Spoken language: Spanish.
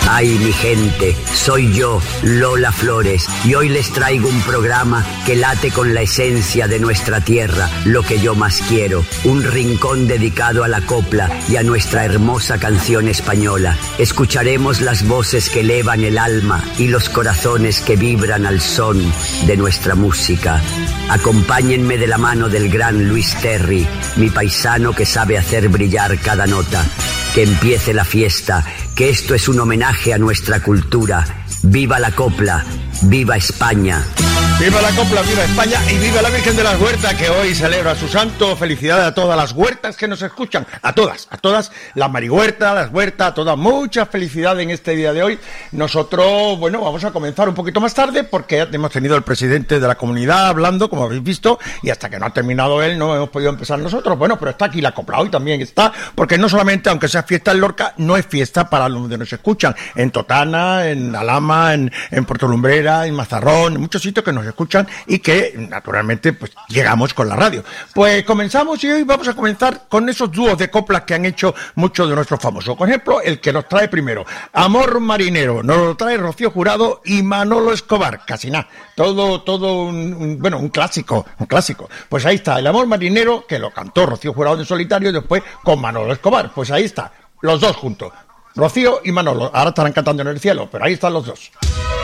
Ay, mi gente, soy yo, Lola Flores, y hoy les traigo un programa que late con la esencia de nuestra tierra, lo que yo más quiero, un rincón dedicado a la copla y a nuestra hermosa canción española. Escucharemos las voces que elevan el alma y los corazones que vibran al son de nuestra música. Acompáñenme de la mano del gran Luis Terry, mi paisano que sabe hacer brillar cada nota. Que empiece la fiesta, que esto es un homenaje a nuestra cultura. ¡Viva la copla! ¡Viva España! ¡Viva la copla! ¡Viva España! ¡Y viva la Virgen de las Huertas, que hoy celebra su santo! Felicidades a todas las huertas que nos escuchan. A todas, las marihuertas, las huertas, a todas. Muchas felicidades en este día de hoy. Nosotros, bueno, vamos a comenzar un poquito más tarde porque hemos tenido el presidente de la comunidad hablando, como habéis visto, y hasta que no ha terminado él no hemos podido empezar nosotros. Bueno, pero está aquí la copla hoy también está, porque no solamente, aunque sea fiesta en Lorca, no es fiesta para los que nos escuchan. En Totana, en Alhama, en Puerto Lumbrera, en Mazarrón, en muchos sitios que nos escuchan y que naturalmente pues llegamos con la radio. Pues comenzamos y hoy vamos a comenzar con esos dúos de coplas que han hecho muchos de nuestros famosos. Por ejemplo, el que nos trae primero, Amor Marinero, nos lo trae Rocío Jurado y Manolo Escobar, casi nada, todo un clásico. Pues ahí está, el Amor Marinero, que lo cantó Rocío Jurado en solitario y después con Manolo Escobar. Pues ahí está, los dos juntos, Rocío y Manolo. Ahora estarán cantando en el cielo, pero ahí están los dos.